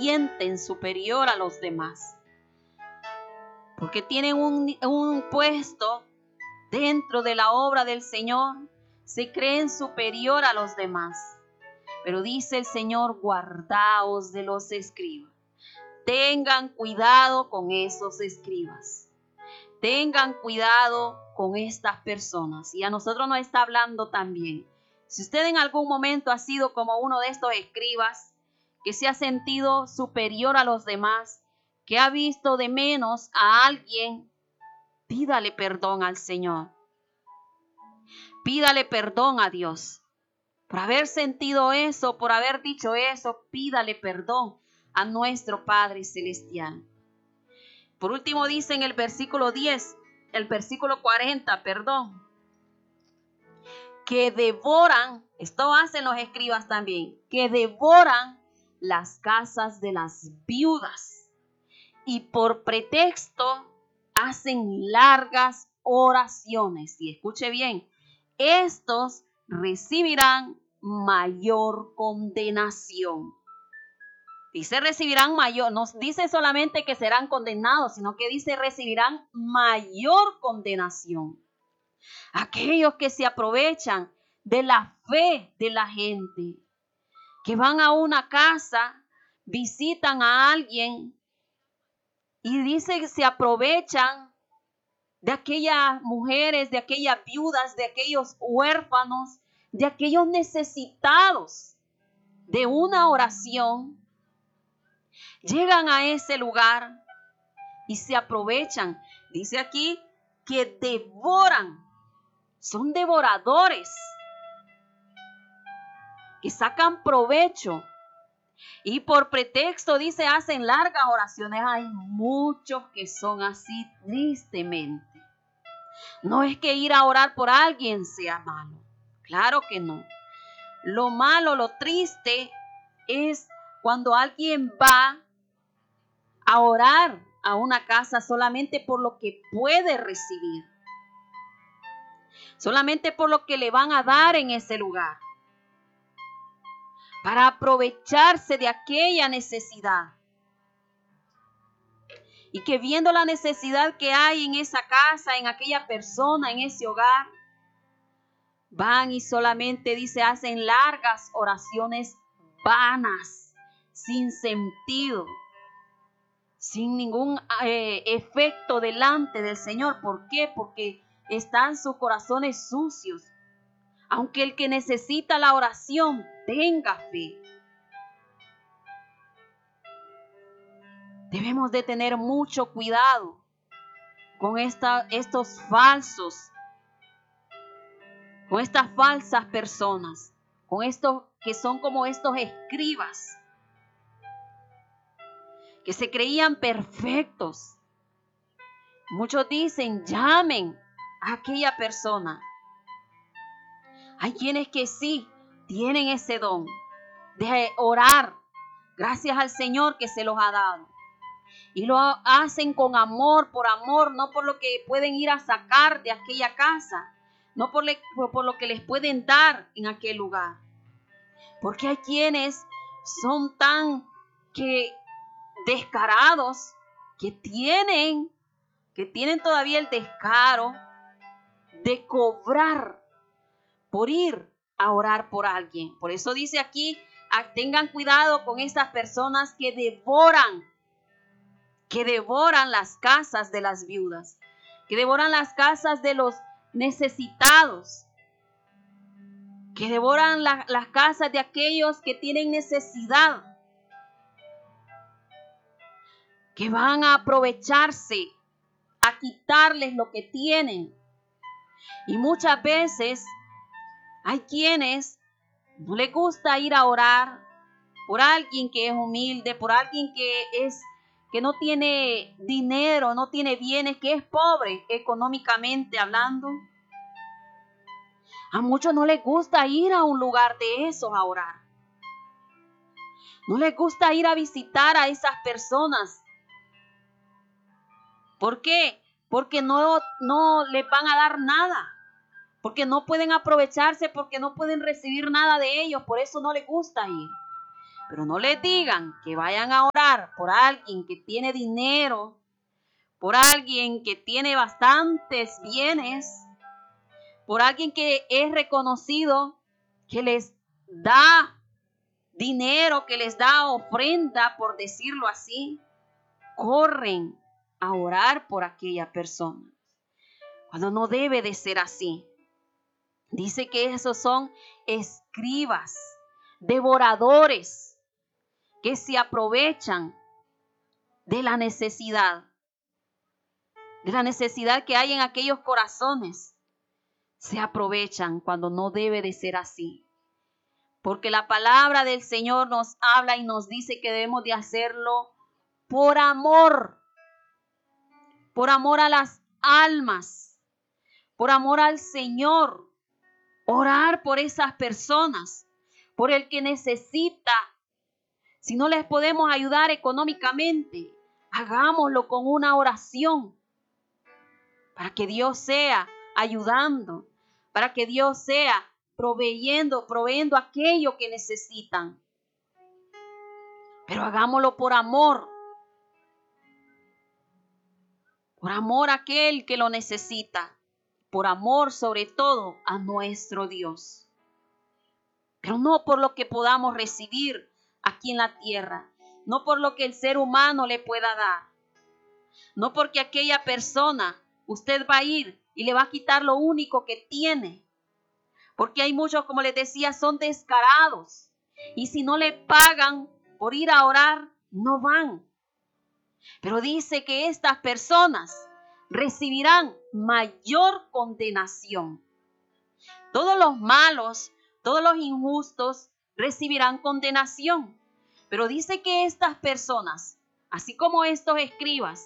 sienten superior a los demás. Porque tienen un puesto dentro de la obra del Señor, se creen superior a los demás. Pero dice el Señor, guardaos de los escribas. Tengan cuidado con esos escribas. Tengan cuidado con estas personas. Y a nosotros nos está hablando también. Si usted en algún momento ha sido como uno de estos escribas, que se ha sentido superior a los demás, que ha visto de menos a alguien, pídale perdón al Señor. Pídale perdón a Dios. Por haber sentido eso, por haber dicho eso, pídale perdón a nuestro Padre Celestial. Por último dice en el versículo 10, el versículo 40, que devoran, esto hacen los escribas también, que devoran las casas de las viudas y por pretexto hacen largas oraciones. Y escuche bien, estos recibirán mayor condenación. Dice recibirán mayor, no dice solamente que serán condenados, sino que dice recibirán mayor condenación. Aquellos que se aprovechan de la fe de la gente, que van a una casa, visitan a alguien y dice que se aprovechan de aquellas mujeres, de aquellas viudas, de aquellos huérfanos, de aquellos necesitados de una oración. Llegan a ese lugar y se aprovechan. Dice aquí que devoran. Son devoradores. Que sacan provecho. Y por pretexto, dice, hacen largas oraciones. Hay muchos que son así tristemente. No es que ir a orar por alguien sea malo. Claro que no. Lo malo, lo triste es cuando alguien va a orar a una casa solamente por lo que puede recibir. Solamente por lo que le van a dar en ese lugar. Para aprovecharse de aquella necesidad. Y que viendo la necesidad que hay en esa casa, en aquella persona, en ese hogar, van y solamente, dice, hacen largas oraciones vanas, sin sentido. Sin ningún efecto delante del Señor. ¿Por qué? Porque están sus corazones sucios. Aunque el que necesita la oración tenga fe. Debemos de tener mucho cuidado con estos falsos, con estas falsas personas, con estos que son como estos escribas, que se creían perfectos. Muchos dicen, llamen a aquella persona. Hay quienes que sí tienen ese don de orar, gracias al Señor que se los ha dado. Y lo hacen con amor, no por lo que pueden ir a sacar de aquella casa, no por lo que les pueden dar en aquel lugar. Porque hay quienes son tan descarados que tienen todavía el descaro de cobrar por ir a orar por alguien. Por eso dice aquí, tengan cuidado con estas personas que devoran las casas de las viudas, que devoran las casas de los necesitados, que devoran las casas de aquellos que tienen necesidad, que van a aprovecharse, a quitarles lo que tienen. Y muchas veces hay quienes no les gusta ir a orar por alguien que es humilde, por alguien que no tiene dinero, no tiene bienes, que es pobre económicamente hablando. A muchos no les gusta ir a un lugar de esos a orar. No les gusta ir a visitar a esas personas. ¿Por qué? Porque no les van a dar nada. Porque no pueden aprovecharse, porque no pueden recibir nada de ellos. Por eso no les gusta ir. Pero no les digan que vayan a orar por alguien que tiene dinero, por alguien que tiene bastantes bienes, por alguien que es reconocido, que les da dinero, que les da ofrenda, por decirlo así. Corren a orar por aquella persona, cuando no debe de ser así. Dice que esos son escribas, devoradores, que se aprovechan de la necesidad que hay en aquellos corazones. Se aprovechan cuando no debe de ser así. Porque la palabra del Señor nos habla y nos dice que debemos de hacerlo por amor a las almas, por amor al Señor. Orar por esas personas, por el que necesita. Si no les podemos ayudar económicamente, hagámoslo con una oración, para que Dios sea ayudando, para que Dios sea proveyendo aquello que necesitan. Pero hagámoslo por amor a aquel que lo necesita, por amor sobre todo a nuestro Dios. Pero no por lo que podamos recibir aquí en la tierra, no por lo que el ser humano le pueda dar, no porque aquella persona usted va a ir y le va a quitar lo único que tiene, porque hay muchos, como les decía, son descarados, y si no le pagan por ir a orar, no van. Pero dice que estas personas recibirán mayor condenación. Todos los malos, todos los injustos recibirán condenación. Pero dice que estas personas, así como estos escribas,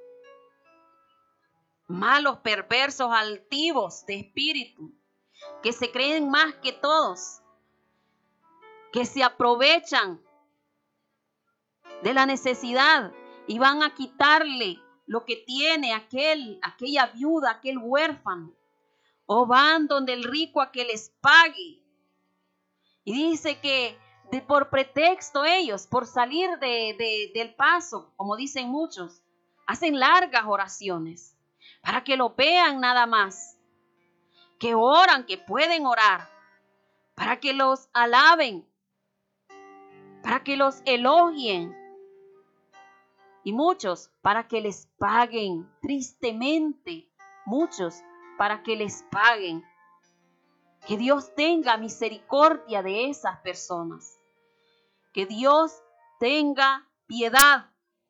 malos, perversos, altivos de espíritu, que se creen más que todos, que se aprovechan de la necesidad y van a quitarle lo que tiene aquella viuda, aquel huérfano, o van donde el rico a que les pague. Y dice que por pretexto ellos, por salir del paso, como dicen muchos, hacen largas oraciones para que lo vean nada más, que oran, que pueden orar, para que los alaben, para que los elogien, y muchos para que les paguen, tristemente, muchos para que les paguen. Que Dios tenga misericordia de esas personas. Que Dios tenga piedad,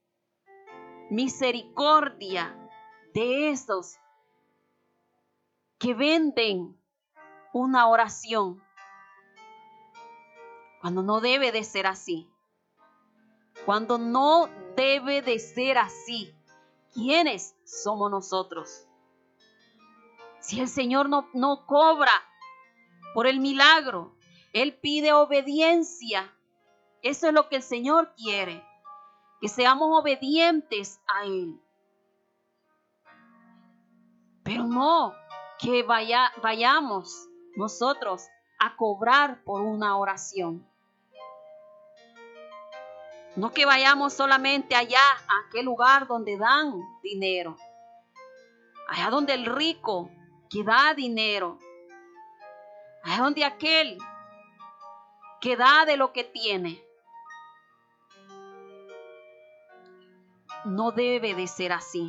misericordia de esos que venden una oración cuando no debe de ser así. Cuando no debe de ser así. ¿Quiénes somos nosotros? Si el Señor no cobra por el milagro, Él pide obediencia. Eso es lo que el Señor quiere, que seamos obedientes a Él. Pero no que vayamos nosotros a cobrar por una oración. No que vayamos solamente allá, a aquel lugar donde dan dinero. Allá donde el rico que da dinero. Allá donde aquel que da de lo que tiene. No debe de ser así.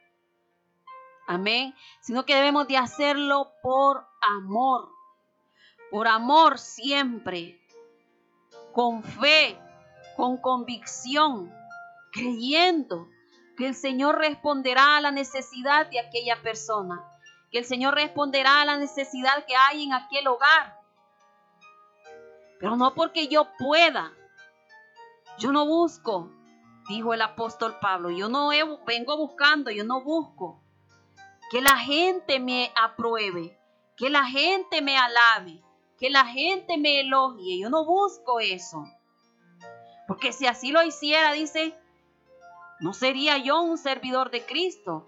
Amén. Sino que debemos de hacerlo por amor. Por amor siempre. Con fe. Con convicción. Creyendo que el Señor responderá a la necesidad de aquella persona. Que el Señor responderá a la necesidad que hay en aquel hogar. Pero no porque yo pueda. Yo no busco, dijo el apóstol Pablo. Yo no vengo buscando, yo no busco que la gente me apruebe, que la gente me alabe, que la gente me elogie. Yo no busco eso. Porque si así lo hiciera, dice, no sería yo un servidor de Cristo.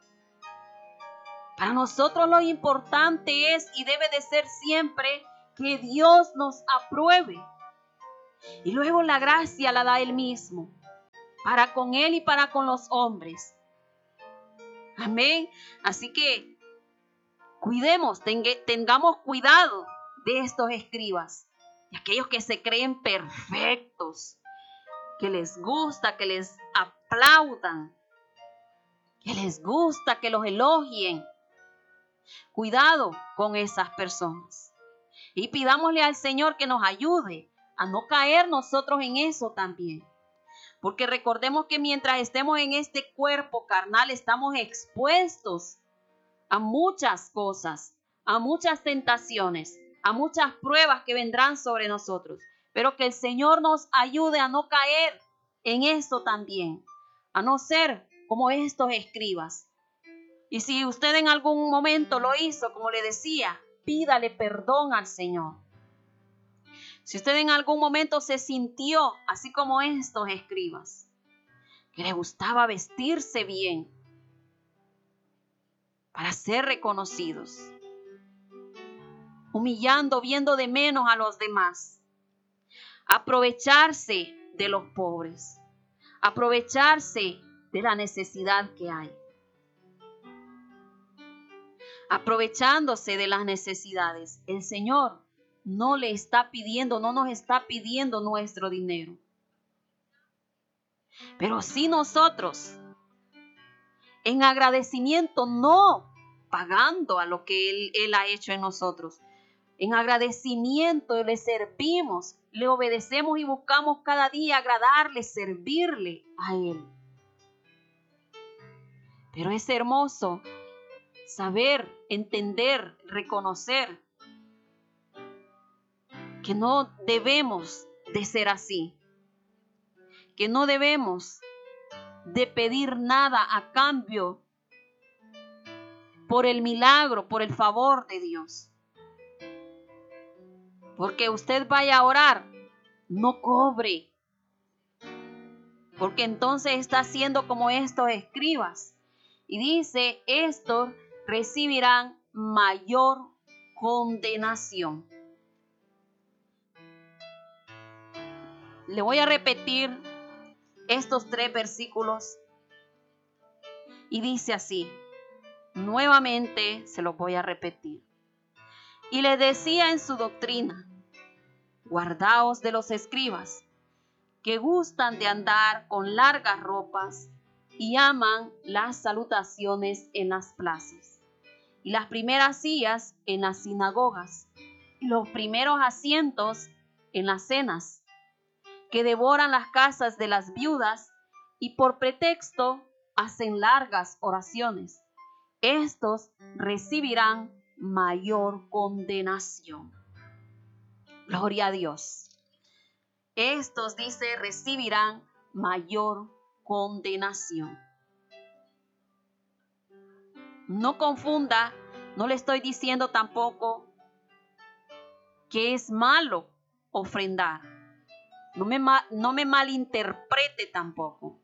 Para nosotros lo importante es y debe de ser siempre que Dios nos apruebe. Y luego la gracia la da Él mismo, para con Él y para con los hombres. Amén. Así que cuidemos, tengamos cuidado de estos escribas, de aquellos que se creen perfectos, que les gusta que les aplaudan, que les gusta que los elogien. Cuidado con esas personas. Y pidámosle al Señor que nos ayude a no caer nosotros en eso también. Porque recordemos que mientras estemos en este cuerpo carnal, estamos expuestos a muchas cosas, a muchas tentaciones, a muchas pruebas que vendrán sobre nosotros. Pero que el Señor nos ayude a no caer en eso también, a no ser como estos escribas. Y si usted en algún momento lo hizo, como le decía, pídale perdón al Señor. Si usted en algún momento se sintió así como estos escribas, que le gustaba vestirse bien para ser reconocidos, humillando, viendo de menos a los demás, aprovecharse de los pobres, aprovecharse de la necesidad que hay, aprovechándose de las necesidades. El Señor no le está pidiendo, no nos está pidiendo nuestro dinero. Pero sí nosotros, en agradecimiento, no pagando a lo que Él ha hecho en nosotros. En agradecimiento le servimos, le obedecemos y buscamos cada día agradarle, servirle a Él. Pero es hermoso saber, entender, reconocer que no debemos de ser así, que no debemos de pedir nada a cambio por el milagro, por el favor de Dios. Porque usted vaya a orar, no cobre, porque entonces está haciendo como estos escribas. Y dice, estos recibirán mayor condenación. Le voy a repetir estos 3 versículos. Y dice así, nuevamente se los voy a repetir. Y le decía en su doctrina, guardaos de los escribas, que gustan de andar con largas ropas y aman las salutaciones en las plazas, y las primeras sillas en las sinagogas, y los primeros asientos en las cenas, que devoran las casas de las viudas y por pretexto hacen largas oraciones. Estos recibirán mayor condenación. Gloria a Dios. Estos, dice, recibirán mayor condenación. No confunda, no le estoy diciendo tampoco que es malo ofrendar. No me malinterprete tampoco.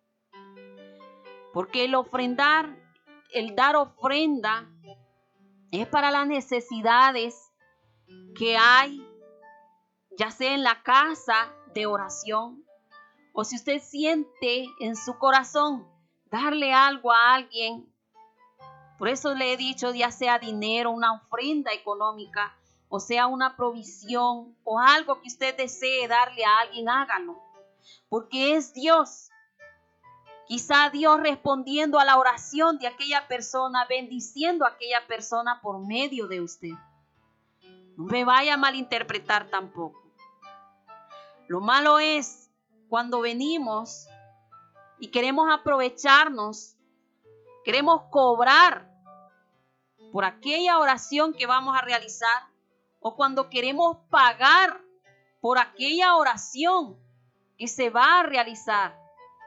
Porque el ofrendar, el dar ofrenda, es para las necesidades que hay, ya sea en la casa de oración, o si usted siente en su corazón darle algo a alguien. Por eso le he dicho, ya sea dinero, una ofrenda económica, o sea una provisión, o algo que usted desee darle a alguien, hágalo. Porque es Dios. Quizá Dios respondiendo a la oración de aquella persona, bendiciendo a aquella persona por medio de usted. No me vaya a malinterpretar tampoco. Lo malo es cuando venimos y queremos aprovecharnos, queremos cobrar por aquella oración que vamos a realizar, o cuando queremos pagar por aquella oración que se va a realizar.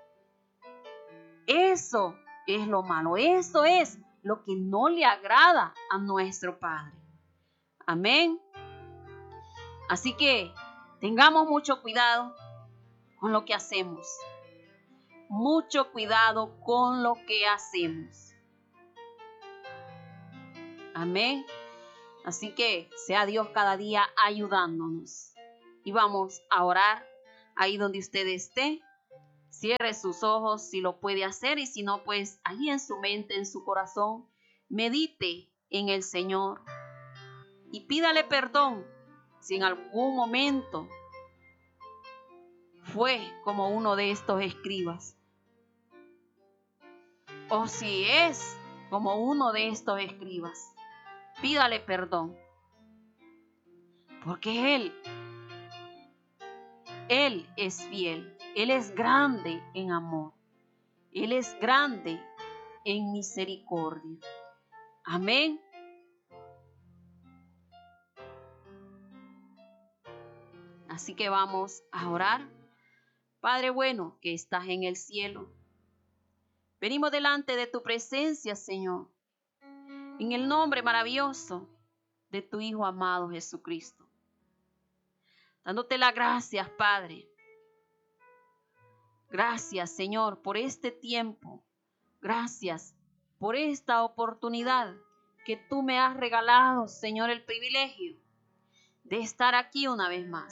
Eso es lo malo, eso es lo que no le agrada a nuestro Padre. Amén. Así que tengamos mucho cuidado con lo que hacemos. Mucho cuidado con lo que hacemos. Amén. Así que sea Dios cada día ayudándonos y vamos a orar ahí donde usted esté. Cierre sus ojos si lo puede hacer y si no, pues ahí en su mente, en su corazón, medite en el Señor y pídale perdón si en algún momento fue como uno de estos escribas o si es como uno de estos escribas. Pídale perdón porque Él es fiel, Él es grande en amor, Él es grande en misericordia. Amén. Así que vamos a orar. Padre bueno que estás en el cielo, venimos delante de tu presencia, Señor, en el nombre maravilloso de tu Hijo amado Jesucristo. Dándote las gracias, Padre. Gracias, Señor, por este tiempo. Gracias por esta oportunidad que tú me has regalado, Señor, el privilegio de estar aquí una vez más.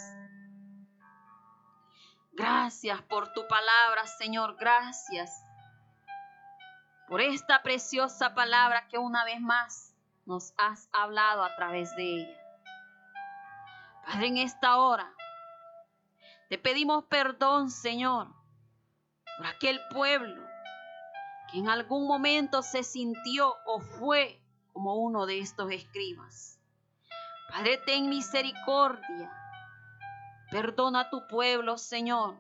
Gracias por tu palabra, Señor. Gracias por esta preciosa palabra que una vez más nos has hablado a través de ella. Padre, en esta hora te pedimos perdón, Señor, por aquel pueblo que en algún momento se sintió o fue como uno de estos escribas. Padre, ten misericordia. Perdona a tu pueblo, Señor.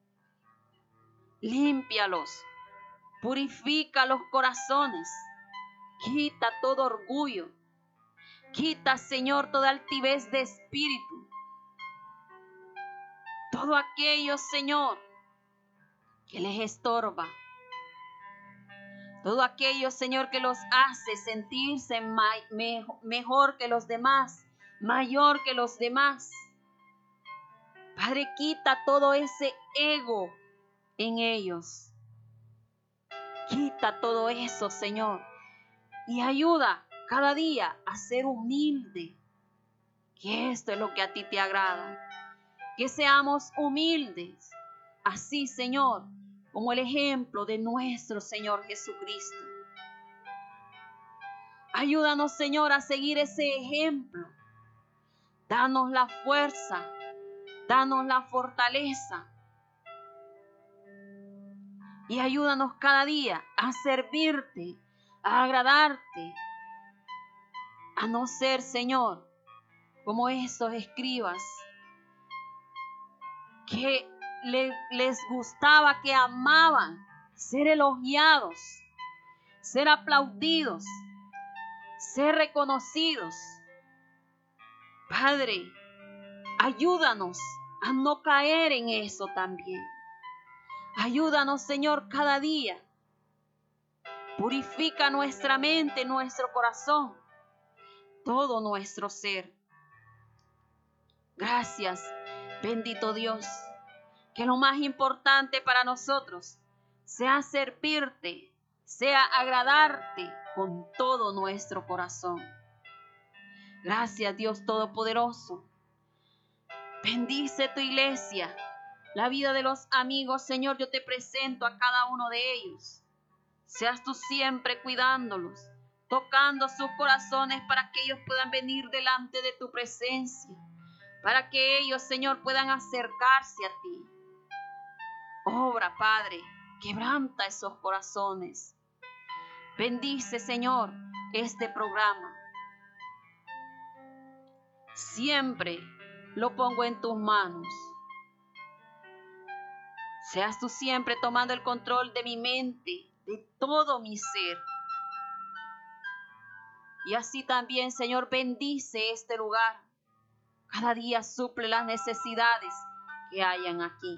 Límpialos. Purifica los corazones. Quita todo orgullo. Quita, Señor, toda altivez de espíritu. Todo aquello, Señor, que les estorba. Todo aquello, Señor, que los hace sentirse mejor que los demás, mayor que los demás. Padre, quita todo ese ego en ellos. Quita todo eso, Señor. Y ayuda cada día a ser humilde. Que esto es lo que a ti te agrada. Que seamos humildes. Así, Señor, como el ejemplo de nuestro Señor Jesucristo. Ayúdanos, Señor, a seguir ese ejemplo. Danos la fuerza. Danos la fortaleza. Y ayúdanos cada día a servirte, a agradarte, a no ser, Señor, como esos escribas que les gustaba, que amaban ser elogiados, ser aplaudidos, ser reconocidos. Padre, ayúdanos a no caer en eso también. Ayúdanos, Señor, cada día. Purifica nuestra mente, nuestro corazón, todo nuestro ser. Gracias, bendito Dios, que lo más importante para nosotros sea servirte, sea agradarte con todo nuestro corazón. Gracias, Dios Todopoderoso. Bendice tu iglesia, la vida de los amigos, Señor, yo te presento a cada uno de ellos. Seas tú siempre cuidándolos, tocando sus corazones para que ellos puedan venir delante de tu presencia, para que ellos, Señor, puedan acercarse a ti. Obra, Padre, quebranta esos corazones. Bendice, Señor, este programa. Siempre lo pongo en tus manos. Seas tú siempre tomando el control de mi mente, de todo mi ser. Y así también, Señor, bendice este lugar. Cada día suple las necesidades que hayan aquí.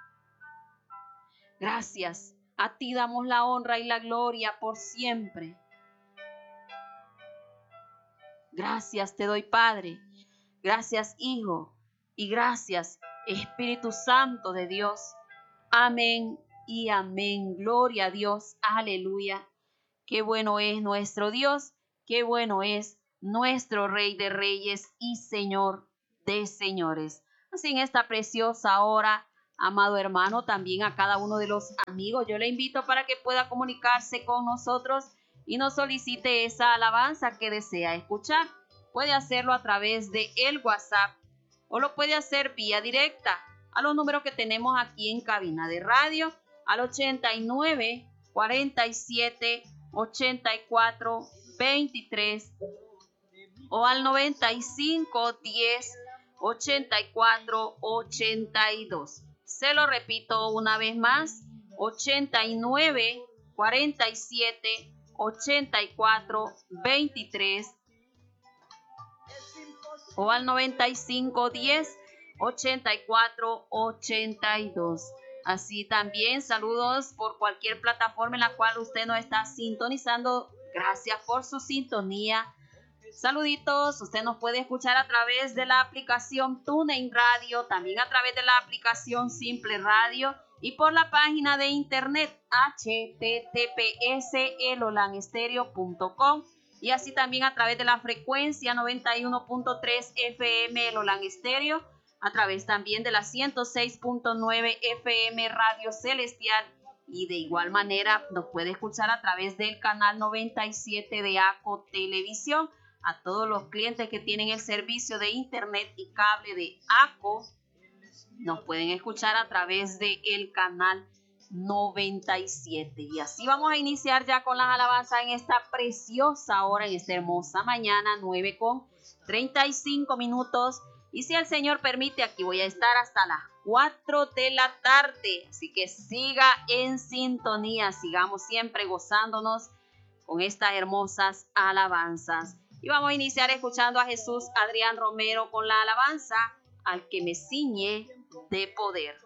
Gracias. A ti damos la honra y la gloria por siempre. Gracias te doy, Padre. Gracias, Hijo. Y gracias, Espíritu Santo de Dios. Amén y amén. Gloria a Dios. Aleluya. Qué bueno es nuestro Dios. Qué bueno es nuestro Rey de Reyes y Señor de señores. Así en esta preciosa hora, amado hermano, también a cada uno de los amigos, yo le invito para que pueda comunicarse con nosotros y nos solicite esa alabanza que desea escuchar. Puede hacerlo a través de el WhatsApp o lo puede hacer vía directa a los números que tenemos aquí en cabina de radio, al 89 47 84 23 o al 95 10 84 82. Se lo repito una vez más, 89 47 84 23 o al 95 10 84 82. Así también saludos por cualquier plataforma en la cual usted nos está sintonizando. Gracias por su sintonía. Saluditos, usted nos puede escuchar a través de la aplicación TuneIn Radio, también a través de la aplicación Simple Radio y por la página de internet https://elolanstereo.com y así también a través de la frecuencia 91.3 FM Elolan Estéreo, a través también de la 106.9 FM Radio Celestial y de igual manera nos puede escuchar a través del canal 97 de ACO Televisión. A todos los clientes que tienen el servicio de internet y cable de ACO, nos pueden escuchar a través del canal 97. Y así vamos a iniciar ya con las alabanzas en esta preciosa hora, en esta hermosa mañana, 9:35. Y si el Señor permite, aquí voy a estar hasta las 4 de la tarde. Así que siga en sintonía, sigamos siempre gozándonos con estas hermosas alabanzas. Y vamos a iniciar escuchando a Jesús Adrián Romero con la alabanza al que me ciñe de poder.